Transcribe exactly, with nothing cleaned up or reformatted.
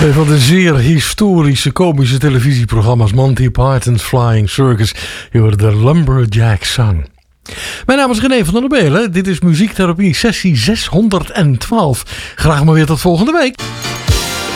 Een van de zeer historische komische televisieprogramma's Monty Python's Flying Circus. Je hoorde de Lumberjack Song. Mijn naam is René van der Belen. Dit is Muziektherapie sessie zeshonderdtwaalf. Graag maar weer tot volgende week.